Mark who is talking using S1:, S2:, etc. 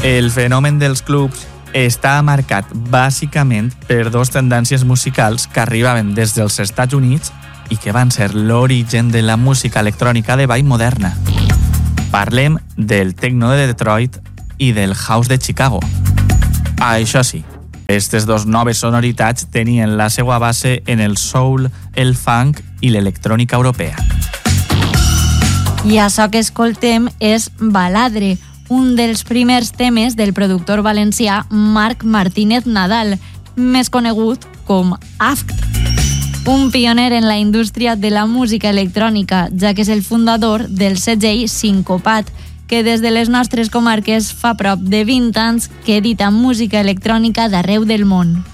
S1: El fenomen dels clubs està marcat bàsicament per dos tendències musicals que arribaven des dels Estats Units i que van ser l'origen de la música electrònica de ball moderna. Parlem del techno de Detroit i del house de Chicago. Això sí, aquestes dos noves sonoritats tenien la seva base en el soul, el funk i l'electrònica europea.
S2: I això que escoltem és Baladre, un dels primers temes del productor valencià Marc Martínez Nadal, més conegut com AFT. Un pioner en la indústria de la música electrònica, ja que és el fundador del segell Sincopat, que des de les nostres comarques fa prop de 20 anys que edita música electrònica d'arreu del món.